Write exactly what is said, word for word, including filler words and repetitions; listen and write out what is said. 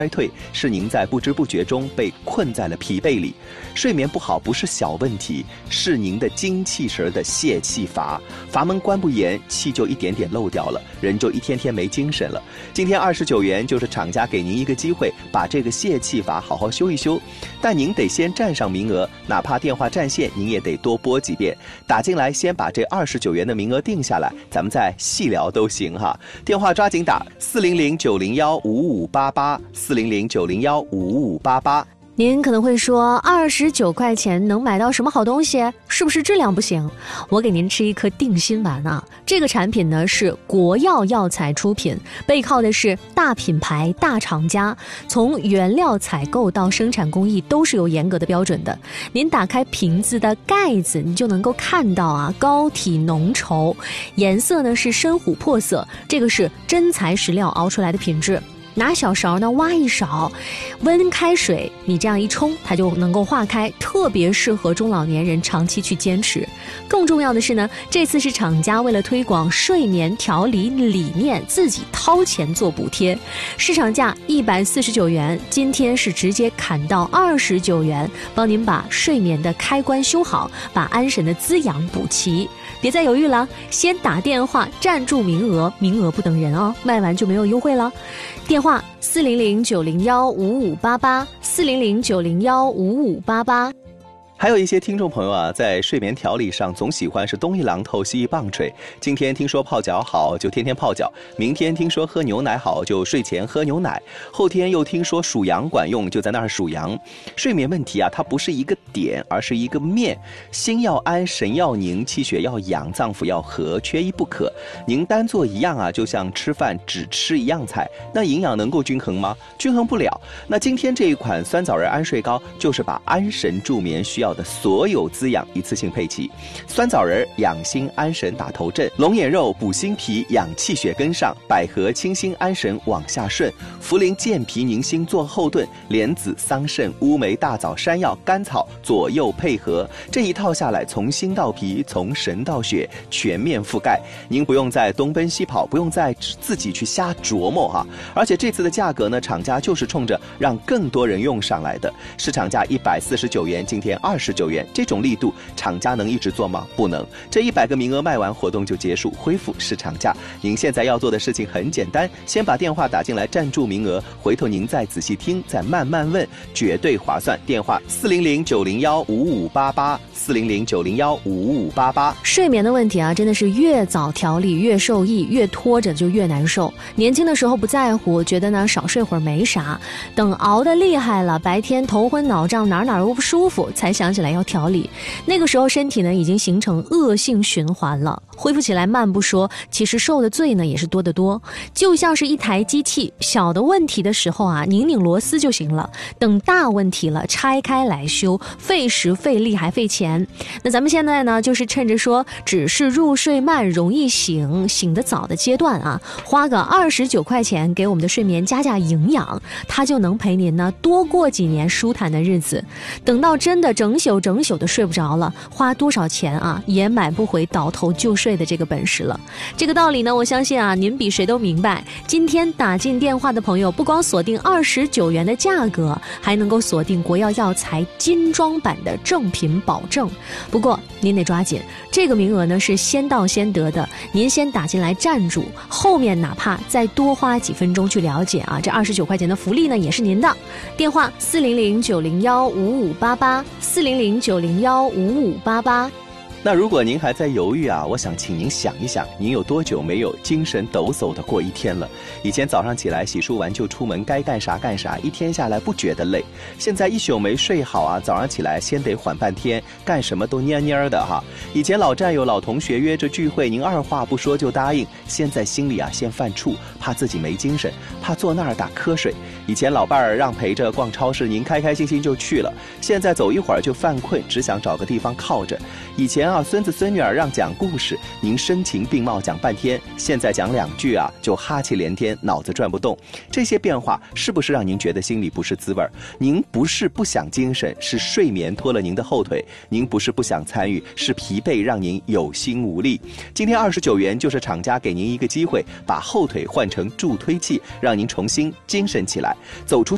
衰退，是您在不知不觉中被困在了疲惫里。睡眠不好不是小问题，是您的精气神的泄气阀，阀门关不严，气就一点点漏掉了，人就一天天没精神了。今天二十九元就是厂家给您一个机会，把这个泄气阀好好修一修，但您得先占上名额，哪怕电话占线，您也得多拨几遍，打进来先把这二十九元的名额定下来，咱们再细聊都行哈。电话抓紧打四零零九零幺五五八八四零零九零幺五五八八。 您可能会说，二十九块钱能买到什么好东西？是不是质量不行？我给您吃一颗定心丸啊！这个产品呢是国药药材出品，背靠的是大品牌、大厂家，从原料采购到生产工艺都是有严格的标准的。您打开瓶子的盖子，你就能够看到啊，膏体浓稠，颜色呢是深琥珀色，这个是真材实料熬出来的品质。拿小勺呢挖一勺，温开水你这样一冲，它就能够化开，特别适合中老年人长期去坚持。更重要的是呢，这次是厂家为了推广睡眠调理理念，自己掏钱做补贴，市场价一百四十九元，今天是直接砍到二十九元，帮您把睡眠的开关修好，把安神的滋养补齐。别再犹豫了，先打电话占住名额，名额不等人哦，卖完就没有优惠了。电话四零零九零幺五五八八四零零九零幺五五八八。 还有一些听众朋友啊，在睡眠调理上总喜欢是东一榔头西一棒槌。今天听说泡脚好，就天天泡脚；明天听说喝牛奶好，就睡前喝牛奶；后天又听说数羊管用，就在那儿数羊。睡眠问题啊，它不是一个点，而是一个面。心要安，神要宁，气血要养，脏腑要和，缺一不可。您单做一样啊，就像吃饭只吃一样菜，那营养能够均衡吗？均衡不了。那今天这一款酸枣仁安睡膏，就是把安神助眠需要的所有滋养一次性配齐。酸枣仁养心安神打头阵，龙眼肉补心脾养气血跟上，百合清心安神往下顺，茯苓健脾宁心做后盾，莲子桑葚乌梅大枣山药甘草左右配合，这一套下来，从心到脾，从神到血，全面覆盖。您不用再东奔西跑，不用再自己去瞎琢磨哈。而且这次的价格呢，厂家就是冲着让更多人用上来的，市场价一百四十九元，今天二十九元，这种力度厂家能一直做吗？不能。这一百个名额卖完，活动就结束，恢复市场价。您现在要做的事情很简单，先把电话打进来占住名额，回头您再仔细听，再慢慢问，绝对划算。电话四零零九零幺五五八八四零零九零幺五五八八。 睡眠的问题啊，真的是越早调理越受益，越拖着就越难受。年轻的时候不在乎，觉得呢少睡会儿没啥，等熬得厉害了，白天头昏脑胀，哪哪都不舒服，才想起来要调理。那个时候身体呢已经形成恶性循环了，恢复起来慢不说，其实受的罪呢也是多得多。就像是一台机器，小的问题的时候啊，拧拧螺丝就行了，等大问题了拆开来修，费时费力还费钱。那咱们现在呢就是趁着说只是入睡慢容易醒醒得早的阶段啊，花个二十九块钱给我们的睡眠加加营养，它就能陪您呢多过几年舒坦的日子。等到真的整宿整宿的睡不着了，花多少钱啊也买不回倒头就睡的这个本事了。这个道理呢，我相信啊您比谁都明白。今天打进电话的朋友，不光锁定二十九元的价格，还能够锁定国药药材精装版的正品保证。不过您得抓紧，这个名额呢是先到先得的，您先打进来占住，后面哪怕再多花几分钟去了解啊，这二十九块钱的福利呢也是您的。电话四零零九零幺五五八八四零零九零幺五五八八。 那如果您还在犹豫啊，我想请您想一想，您有多久没有精神抖擞的过一天了？以前早上起来洗漱完就出门，该干啥干啥，一天下来不觉得累。现在一宿没睡好啊，早上起来先得缓半天，干什么都蔫蔫的哈。以前老战友老同学约着聚会，您二话不说就答应，现在心里啊先犯怵，怕自己没精神，怕坐那儿打瞌睡。以前老伴儿让陪着逛超市，您开开心心就去了，现在走一会儿就犯困，只想找个地方靠着。以前啊孙子孙女儿让讲故事，您声情并茂讲半天，现在讲两句啊就哈气连天，脑子转不动。这些变化是不是让您觉得心里不是滋味？您不是不想精神，是睡眠拖了您的后腿；您不是不想参与，是疲惫让您有心无力。今天二十九元就是厂家给您一个机会，把后腿换成助推器，让您重新精神起来，走出